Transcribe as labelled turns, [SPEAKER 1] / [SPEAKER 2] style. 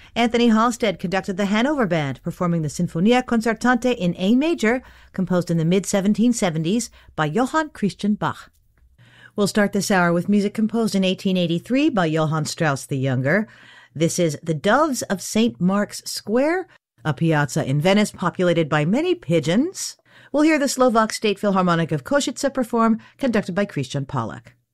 [SPEAKER 1] Anthony Halstead conducted the Hanover Band, performing the Sinfonia Concertante in A major, composed in the mid-1770s by Johann Christian Bach. We'll start this hour with music composed in 1883 by Johann Strauss the Younger. This is The Doves of St. Mark's Square, a piazza in Venice populated by many pigeons. We'll hear the Slovak State Philharmonic of Košice perform, conducted by Christian Pollack.